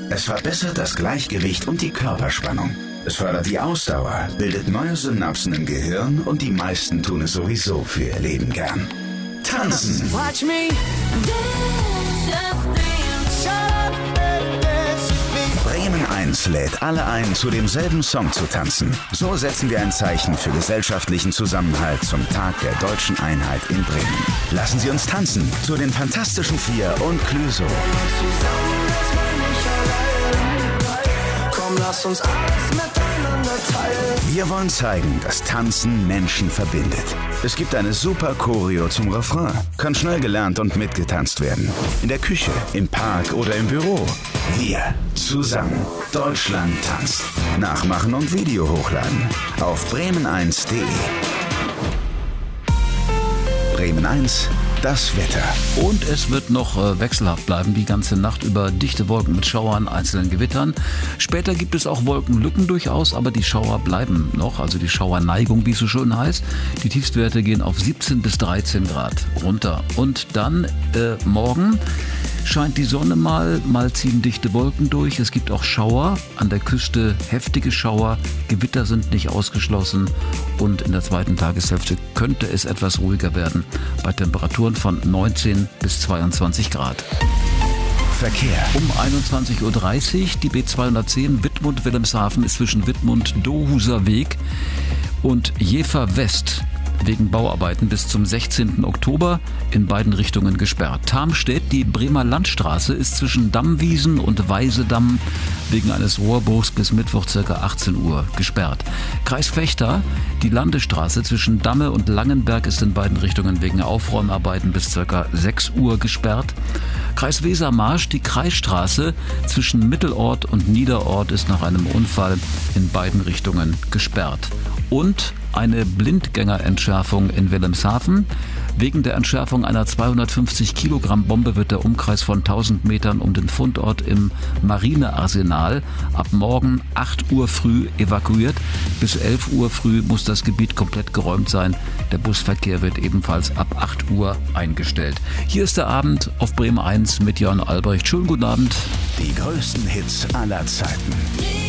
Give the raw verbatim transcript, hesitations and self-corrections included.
Es verbessert das Gleichgewicht und die Körperspannung. Es fördert die Ausdauer, bildet neue Synapsen im Gehirn und die meisten tun es sowieso für ihr Leben gern. Tanzen. Watch me Bremen eins lädt alle ein, zu demselben Song zu tanzen. So setzen wir ein Zeichen für gesellschaftlichen Zusammenhalt zum Tag der deutschen Einheit in Bremen. Lassen Sie uns tanzen zu den Fantastischen Vier und Clüso. Komm, lass uns alles miteinander teilen. Wir wollen zeigen, dass Tanzen Menschen verbindet. Es gibt eine super Choreo zum Refrain. Kann schnell gelernt und mitgetanzt werden. In der Küche, im Park oder im Büro. Wir zusammen. Deutschland tanzt. Nachmachen und Video hochladen. Auf bremen eins punkt de. Bremen eins, das Wetter. Und es wird noch äh, wechselhaft bleiben, die ganze Nacht über dichte Wolken mit Schauern, einzelnen Gewittern. Später gibt es auch Wolkenlücken durchaus, aber die Schauer bleiben noch, also die Schauerneigung, wie es so schön heißt. Die Tiefstwerte gehen auf siebzehn bis dreizehn Grad runter. Und dann äh, morgen scheint die Sonne mal, mal ziehen dichte Wolken durch. Es gibt auch Schauer, an der Küste heftige Schauer, Gewitter sind nicht ausgeschlossen und in der zweiten Tageshälfte könnte es etwas ruhiger werden bei Temperaturen von neunzehn bis zweiundzwanzig Grad. Verkehr. Um einundzwanzig Uhr dreißig, die B zweihundertzehn Wittmund-Wilhelmshaven ist zwischen Wittmund-Dohuser Weg und Jever West wegen Bauarbeiten bis zum sechzehnten Oktober in beiden Richtungen gesperrt. Tarmstedt, die Bremer Landstraße, ist zwischen Dammwiesen und Weisedamm wegen eines Rohrbruchs bis Mittwoch ca. achtzehn Uhr gesperrt. Kreis Vechta, die Landesstraße zwischen Damme und Langenberg ist in beiden Richtungen wegen Aufräumarbeiten bis ca. sechs Uhr gesperrt. Kreis Wesermarsch, die Kreisstraße zwischen Mittelort und Niederort ist nach einem Unfall in beiden Richtungen gesperrt. Und eine Blindgängerentschärfung in Wilhelmshaven. Wegen der Entschärfung einer zweihundertfünfzig Kilogramm Bombe wird der Umkreis von tausend Metern um den Fundort im Marinearsenal ab morgen acht Uhr früh evakuiert. Bis elf Uhr früh muss das Gebiet komplett geräumt sein. Der Busverkehr wird ebenfalls ab acht Uhr eingestellt. Hier ist der Abend auf Bremen eins mit Jörn Albrecht. Schönen guten Abend. Die größten Hits aller Zeiten.